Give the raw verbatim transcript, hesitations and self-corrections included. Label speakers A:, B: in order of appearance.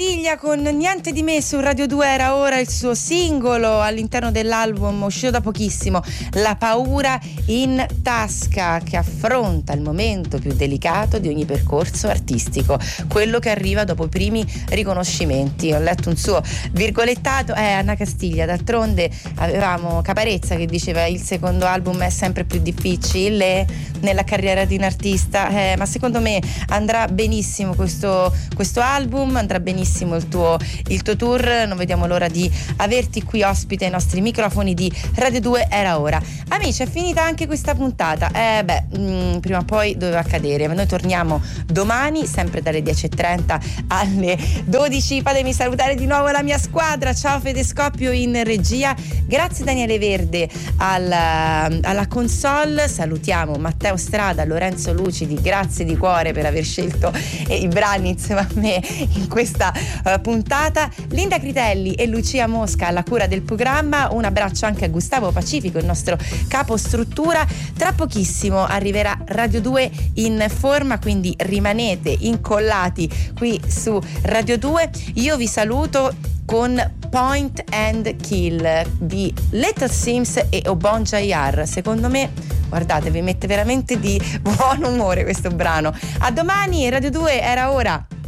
A: Castiglia con Niente di me su Radio due era ora, il suo singolo all'interno dell'album uscito da pochissimo, La paura in tasca, che affronta il momento più delicato di ogni percorso artistico, quello che arriva dopo i primi riconoscimenti. Ho letto un suo virgolettato, eh Anna Castiglia, d'altronde avevamo Caparezza che diceva il secondo album è sempre più difficile nella carriera di un artista, eh, ma secondo me andrà benissimo questo, questo album, andrà benissimo il tuo, il tuo tour. Non vediamo l'ora di averti qui ospite ai nostri microfoni di Radio due era ora. Amici, è finita anche questa puntata, eh beh mh, prima o poi doveva accadere, ma noi torniamo domani sempre dalle dieci e trenta alle dodici. Fatemi salutare di nuovo la mia squadra. Ciao Fede Scoppio in regia, grazie Daniele Verde alla, alla console, salutiamo Matteo Strada, Lorenzo Lucidi, grazie di cuore per aver scelto eh, i brani insieme a me in questa uh, puntata. Linda Critelli e Lucia Mosca alla cura del programma. Un abbraccio anche a Gustavo Pacifico, il nostro capo struttura. Tra pochissimo arriverà Radio due in forma, quindi rimanete incollati qui su Radio due. Io vi saluto con Point and Kill di Little Sims e Obon Jayar. Secondo me, guardate, vi mette veramente di buon umore questo brano. A domani, Radio due era ora.